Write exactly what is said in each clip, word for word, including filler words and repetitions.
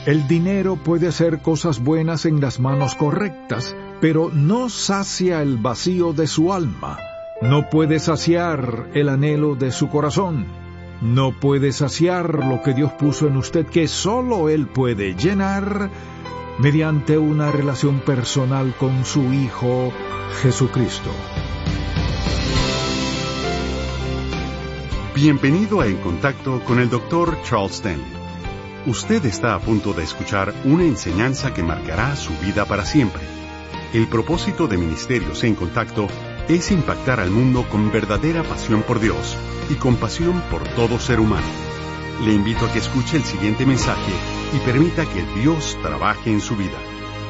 El dinero puede hacer cosas buenas en las manos correctas, pero no sacia el vacío de su alma. No puede saciar el anhelo de su corazón. No puede saciar lo que Dios puso en usted, que solo Él puede llenar mediante una relación personal con su Hijo Jesucristo. Bienvenido a En Contacto con el doctor Charles Stanley. Usted está a punto de escuchar una enseñanza que marcará su vida para siempre. El propósito de Ministerios En Contacto es impactar al mundo con verdadera pasión por Dios y compasión por todo ser humano. Le invito a que escuche el siguiente mensaje y permita que Dios trabaje en su vida.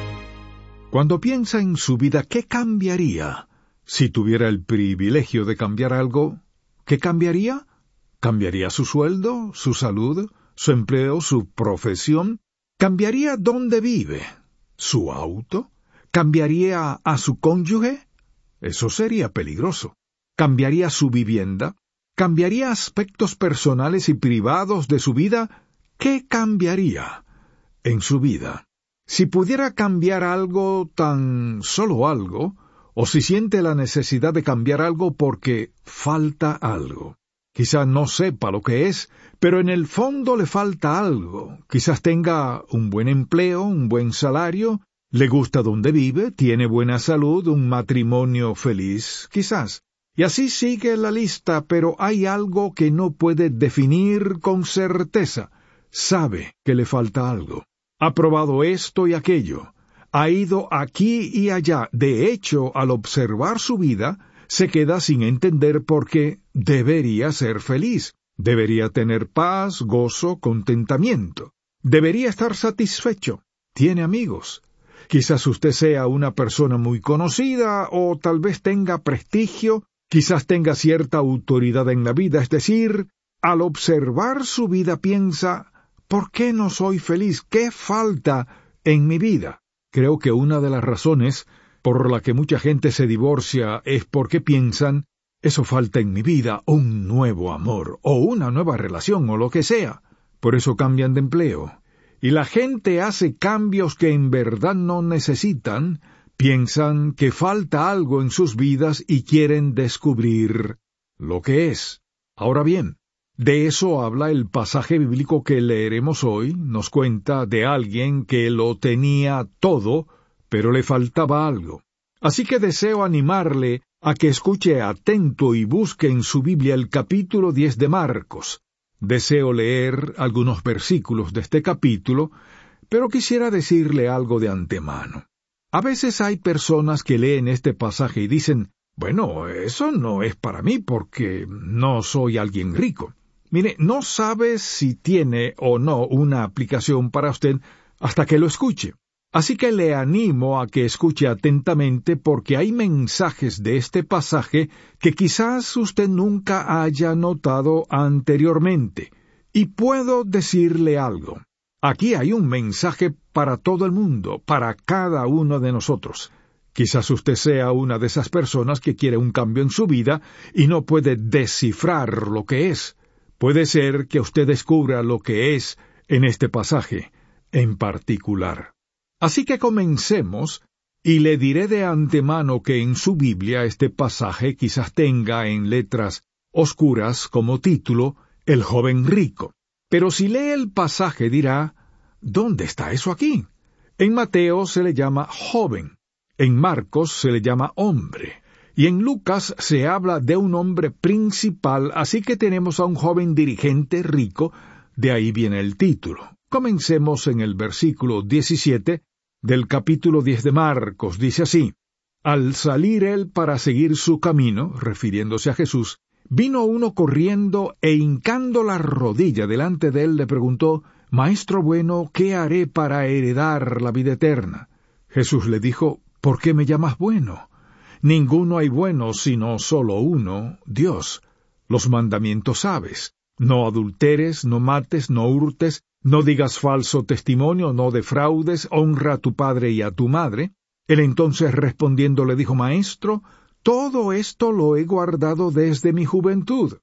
Cuando piensa en su vida, ¿qué cambiaría? Si tuviera el privilegio de cambiar algo, ¿qué cambiaría? ¿Cambiaría su sueldo, su salud, su empleo, su profesión? ¿Cambiaría dónde vive? ¿Su auto? ¿Cambiaría a su cónyuge? Eso sería peligroso. ¿Cambiaría su vivienda? ¿Cambiaría aspectos personales y privados de su vida? ¿Qué cambiaría en su vida? Si pudiera cambiar algo, tan solo algo, o si siente la necesidad de cambiar algo porque falta algo. Quizá no sepa lo que es, pero en el fondo le falta algo. Quizás tenga un buen empleo, un buen salario, le gusta donde vive, tiene buena salud, un matrimonio feliz, quizás. Y así sigue la lista, pero hay algo que no puede definir con certeza. Sabe que le falta algo. Ha probado esto y aquello. Ha ido aquí y allá. De hecho, al observar su vida, se queda sin entender por qué debería ser feliz. Debería tener paz, gozo, contentamiento. Debería estar satisfecho. Tiene amigos. Quizás usted sea una persona muy conocida o tal vez tenga prestigio, quizás tenga cierta autoridad en la vida, es decir, al observar su vida piensa, ¿por qué no soy feliz? ¿Qué falta en mi vida? Creo que una de las razones por la que mucha gente se divorcia es porque piensan, eso falta en mi vida, un nuevo amor, o una nueva relación, o lo que sea. Por eso cambian de empleo. Y la gente hace cambios que en verdad no necesitan, piensan que falta algo en sus vidas y quieren descubrir lo que es. Ahora bien, de eso habla el pasaje bíblico que leeremos hoy. Nos cuenta de alguien que lo tenía todo, pero le faltaba algo. Así que deseo animarle a que escuche atento y busque en su Biblia el capítulo diez de Marcos. Deseo leer algunos versículos de este capítulo, pero quisiera decirle algo de antemano. A veces hay personas que leen este pasaje y dicen, bueno, eso no es para mí porque no soy alguien rico. Mire, no sabe si tiene o no una aplicación para usted hasta que lo escuche. Así que le animo a que escuche atentamente porque hay mensajes de este pasaje que quizás usted nunca haya notado anteriormente. Y puedo decirle algo. Aquí hay un mensaje para todo el mundo, para cada uno de nosotros. Quizás usted sea una de esas personas que quiere un cambio en su vida y no puede descifrar lo que es. Puede ser que usted descubra lo que es en este pasaje en particular. Así que comencemos, y le diré de antemano que en su Biblia este pasaje quizás tenga en letras oscuras como título El joven rico. Pero si lee el pasaje dirá, ¿dónde está eso aquí? En Mateo se le llama joven, en Marcos se le llama hombre, y en Lucas se habla de un hombre principal, así que tenemos a un joven dirigente rico, de ahí viene el título. Comencemos en el versículo diecisiete del capítulo diez de Marcos. Dice así, al salir él para seguir su camino, refiriéndose a Jesús, vino uno corriendo e hincando la rodilla delante de él le preguntó, Maestro bueno, ¿qué haré para heredar la vida eterna? Jesús le dijo, ¿por qué me llamas bueno? Ninguno hay bueno sino solo uno, Dios. Los mandamientos sabes. No adulteres, no mates, no hurtes, no digas falso testimonio, no defraudes, honra a tu padre y a tu madre. Él entonces respondiendo le dijo, Maestro, todo esto lo he guardado desde mi juventud.